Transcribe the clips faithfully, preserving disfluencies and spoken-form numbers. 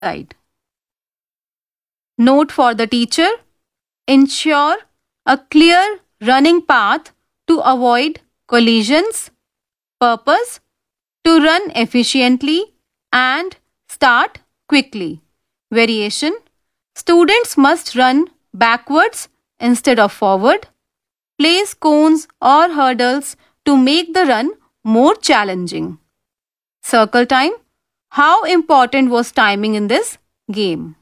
guide. Note for the teacher: ensure a clear running path to avoid collisions. Purpose: to run efficiently and start quickly. Variation: students must run backwards instead of forward. Place cones or hurdles to make the run more challenging. Circle time: how important was timing in this game?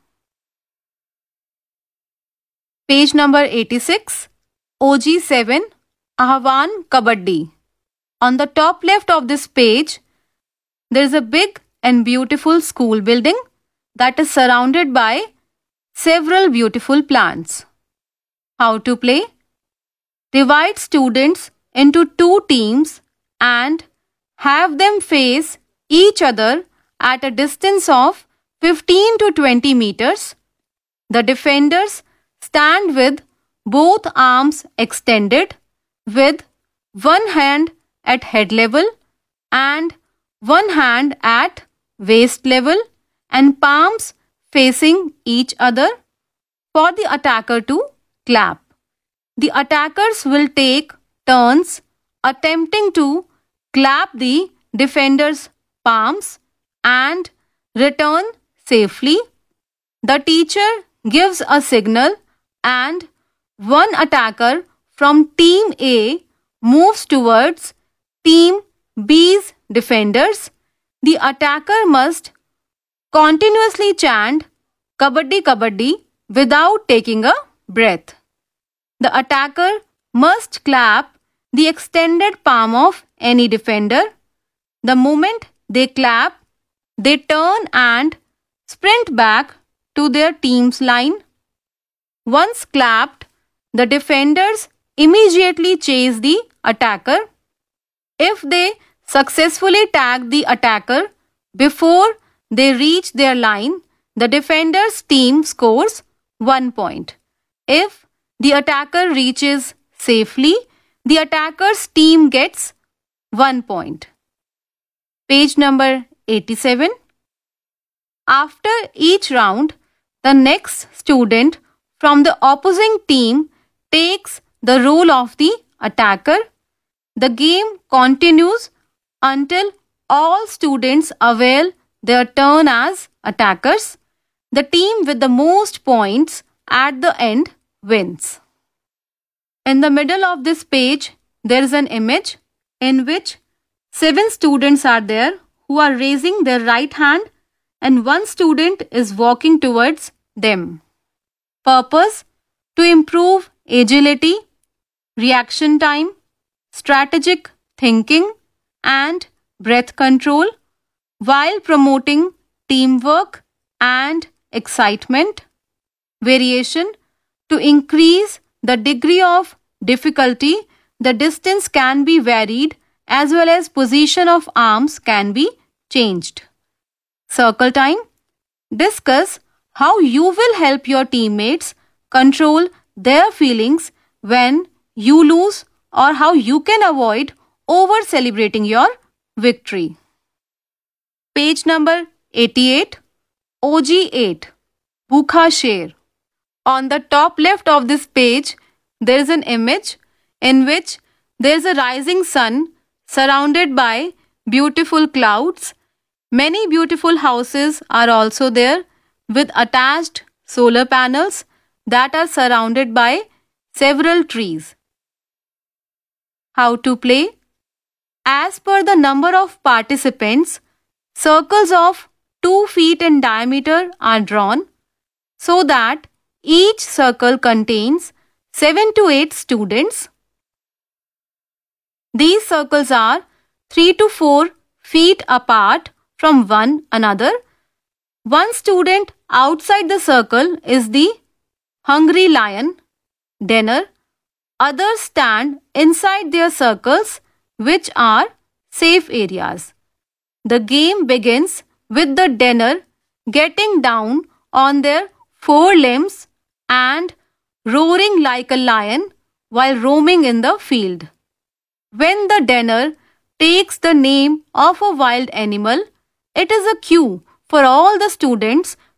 Page number eighty-six, O G seven, Ahwan Kabaddi. On the top left of this page, there is a big and beautiful school building that is surrounded by several beautiful plants. How to play? Divide students into two teams and have them face each other at a distance of fifteen to twenty meters. The defenders stand with both arms extended, with one hand at head level and one hand at waist level and palms facing each other, for the attacker to clap. The attackers will take turns attempting to clap the defender's palms and return safely. The teacher gives a signal and one attacker from team A moves towards team B's defenders. The attacker must continuously chant Kabaddi Kabaddi without taking a breath. The attacker must clap the extended palm of any defender. The moment they clap, they turn and sprint back to their team's line. Once clapped, the defenders immediately chase the attacker. If they successfully tag the attacker before they reach their line, the defender's team scores one point. If the attacker reaches safely, the attacker's team gets one point. Page number eighty-seven. After each round, the next student from the opposing team takes the role of the attacker. The game continues until all students avail their turn as attackers. The team with the most points at the end wins. In the middle of this page, there is an image in which seven students are there who are raising their right hand and one student is walking towards them. Purpose: to improve agility, reaction time, strategic thinking, and breath control while promoting teamwork and excitement. Variation: to increase the degree of difficulty, the distance can be varied as well as position of arms can be changed. Circle time: discuss how you will help your teammates control their feelings when you lose or how you can avoid over celebrating your victory. Page number eighty-eight, O G eight, Bhukha Sher. On the top left of this page, there is an image in which there is a rising sun surrounded by beautiful clouds. Many beautiful houses are also there with attached solar panels that are surrounded by several trees. How to play? As per the number of participants, circles of two feet in diameter are drawn so that each circle contains seven to eight students. These circles are three to four feet apart from one another. One student outside the circle is the hungry lion, dinner. Others stand inside their circles, which are safe areas. The game begins with the dinner getting down on their four limbs and roaring like a lion while roaming in the field. When the dinner takes the name of a wild animal, it is a cue for all the students